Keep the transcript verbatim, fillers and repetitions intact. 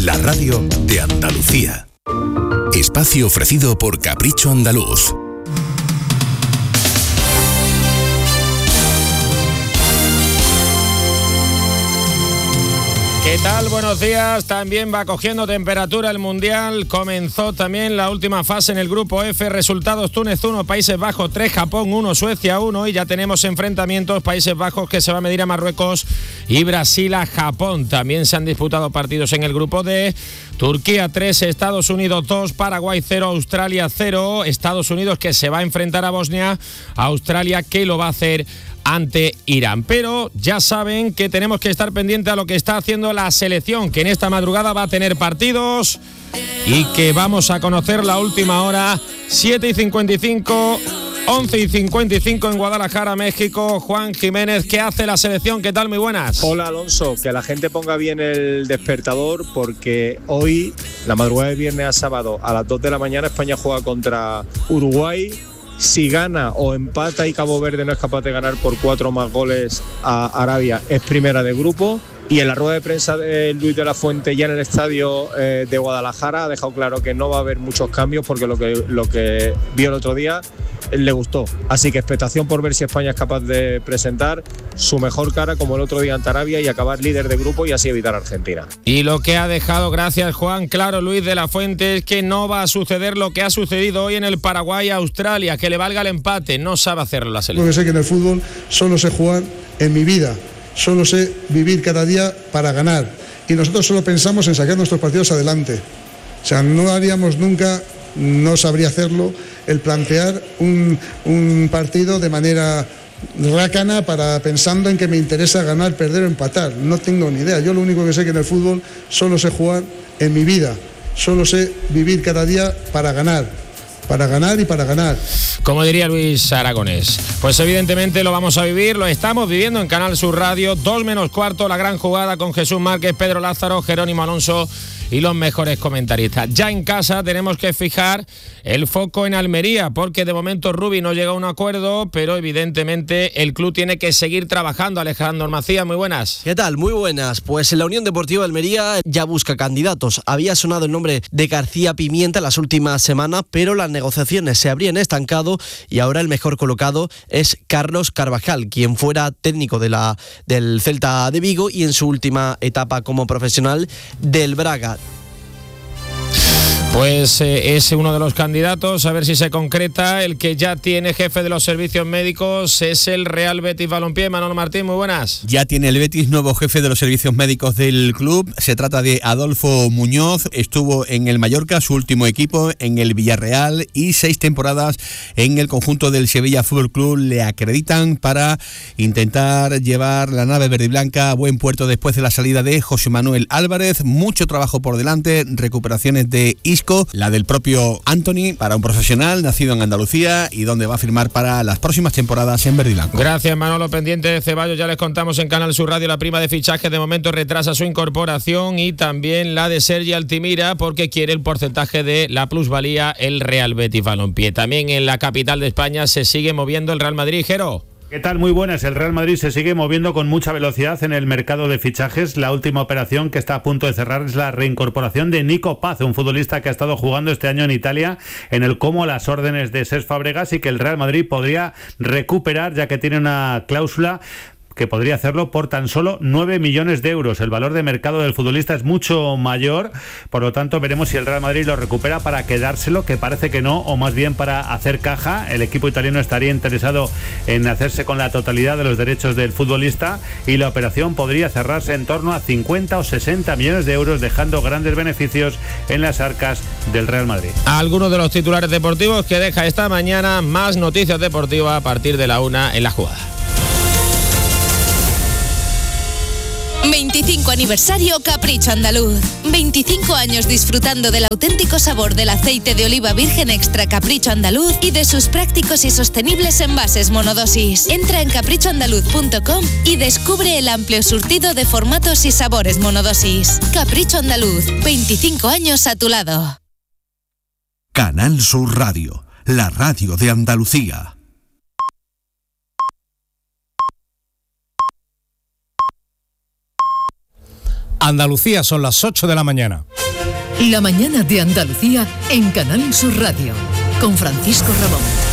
la radio de Andalucía. Espacio ofrecido por Capricho Andaluz. ¿Qué tal? Buenos días. También va cogiendo temperatura el Mundial. Comenzó también la última fase en el grupo F. Resultados: Túnez uno, Países Bajos tres, Japón uno, Suecia uno. Y ya tenemos enfrentamientos: Países Bajos, que se va a medir a Marruecos, y Brasil a Japón. También se han disputado partidos en el grupo D. Turquía tres, Estados Unidos dos, Paraguay cero, Australia cero. Estados Unidos, que se va a enfrentar a Bosnia. Australia, que lo va a hacer ante Irán. Pero ya saben que tenemos que estar pendientes a lo que está haciendo la selección, que en esta madrugada va a tener partidos y que vamos a conocer la última hora. Siete y cincuenta y cinco, once y cincuenta y cinco en Guadalajara, México. Juan Jiménez, ¿qué hace la selección? ¿Qué tal? Muy buenas. Hola, Alonso. Que la gente ponga bien el despertador, porque hoy, la madrugada de viernes a sábado, a las dos de la mañana, España juega contra Uruguay. Si gana o empata y Cabo Verde no es capaz de ganar por cuatro más goles a Arabia, es primera de grupo. Y en la rueda de prensa de Luis de la Fuente, ya en el estadio eh, de Guadalajara, ha dejado claro que no va a haber muchos cambios, porque lo que, lo que vio el otro día le gustó. Así que expectación por ver si España es capaz de presentar su mejor cara, como el otro día ante Arabia, y acabar líder de grupo y así evitar a Argentina. Y lo que ha dejado, gracias Juan, claro Luis de la Fuente, es que no va a suceder lo que ha sucedido hoy en el Paraguay-Australia, que le valga el empate. No sabe hacerlo la selección. Lo que sé que en el fútbol solo sé jugar en mi vida. Solo sé vivir cada día para ganar. Y nosotros solo pensamos en sacar nuestros partidos adelante. O sea, no haríamos nunca, no sabría hacerlo, el plantear un, un partido de manera rácana para pensando en que me interesa ganar, perder o empatar. No tengo ni idea. Yo lo único que sé que en el fútbol solo sé jugar en mi vida. Solo sé vivir cada día para ganar. Para ganar y para ganar. Como diría Luis Aragonés. Pues evidentemente lo vamos a vivir, lo estamos viviendo en Canal Sur Radio. Dos menos cuarto, la gran jugada con Jesús Márquez, Pedro Lázaro, Jerónimo Alonso y los mejores comentaristas. Ya en casa tenemos que fijar el foco en Almería, porque de momento Rubi no llega a un acuerdo, pero evidentemente el club tiene que seguir trabajando. Alejandro Macías, muy buenas. ¿Qué tal? Muy buenas. Pues la Unión Deportiva Almería ya busca candidatos. Había sonado el nombre de García Pimienta las últimas semanas, pero las negociaciones se habrían estancado y ahora el mejor colocado es Carlos Carvajal, quien fuera técnico de la, del Celta de Vigo y en su última etapa como profesional del Braga. Pues eh, es uno de los candidatos, a ver si se concreta. El que ya tiene jefe de los servicios médicos es el Real Betis Balompié. Manuel Martín, muy buenas. Ya tiene el Betis nuevo jefe de los servicios médicos del club. Se trata de Adolfo Muñoz. Estuvo en el Mallorca, su último equipo, en el Villarreal, y seis temporadas en el conjunto del Sevilla Fútbol Club le acreditan para intentar llevar la nave verde y blanca a buen puerto después de la salida de José Manuel Álvarez. Mucho trabajo por delante, recuperaciones de Isco, la del propio Anthony, para un profesional nacido en Andalucía y donde va a firmar para las próximas temporadas en verde y blanco. Gracias, Manolo. Pendiente de Ceballos, ya les contamos en Canal Sur Radio, la prima de fichaje de momento retrasa su incorporación, y también la de Sergi Altimira, porque quiere el porcentaje de la plusvalía el Real Betis Balompié. También en la capital de España se sigue moviendo el Real Madrid. Jero. ¿Qué tal? Muy buenas. El Real Madrid se sigue moviendo con mucha velocidad en el mercado de fichajes. La última operación que está a punto de cerrar es la reincorporación de Nico Paz, un futbolista que ha estado jugando este año en Italia en el Como a las órdenes de Cesc Fábregas, y que el Real Madrid podría recuperar, ya que tiene una cláusula que podría hacerlo por tan solo nueve millones de euros. El valor de mercado del futbolista es mucho mayor, por lo tanto veremos si el Real Madrid lo recupera para quedárselo, que parece que no, o más bien para hacer caja. El equipo italiano estaría interesado en hacerse con la totalidad de los derechos del futbolista, y la operación podría cerrarse en torno a cincuenta o sesenta millones de euros, dejando grandes beneficios en las arcas del Real Madrid. Algunos de los titulares deportivos que deja esta mañana. Más noticias deportivas a partir de la una en La Jugada. veinticinco aniversario Capricho Andaluz. veinticinco años disfrutando del auténtico sabor del aceite de oliva virgen extra Capricho Andaluz y de sus prácticos y sostenibles envases monodosis. Entra en capricho andaluz punto com y descubre el amplio surtido de formatos y sabores monodosis. Capricho Andaluz, veinticinco años a tu lado. Canal Sur Radio, la radio de Andalucía. Andalucía, son las ocho de la mañana. La mañana de Andalucía en Canal Sur Radio, con Francisco Ramón.